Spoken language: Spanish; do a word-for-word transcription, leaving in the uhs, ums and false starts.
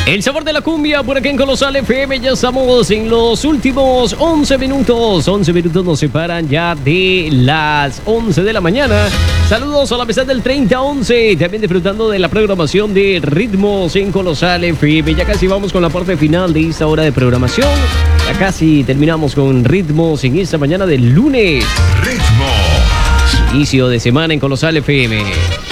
El sabor de la cumbia por aquí en Colosal F M. Ya estamos en los últimos once minutos. once minutos nos separan ya de las once de la mañana. Saludos a la mesa del treinta once. También disfrutando de la programación de Ritmos en Colosal F M. Ya casi vamos con la parte final de esta hora de programación. Ya casi terminamos con Ritmos en esta mañana del lunes. Ritmos. Inicio de semana en Colosal F M.